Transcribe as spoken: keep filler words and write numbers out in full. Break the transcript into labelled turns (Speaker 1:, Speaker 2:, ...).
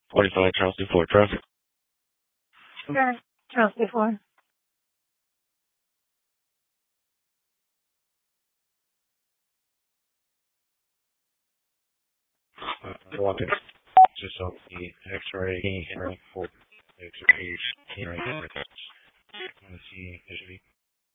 Speaker 1: forty-five Charles four traffic.
Speaker 2: Sure. Charles four.
Speaker 1: Uh, walking. Just on the X-ray, hearing for X-ray, hearing.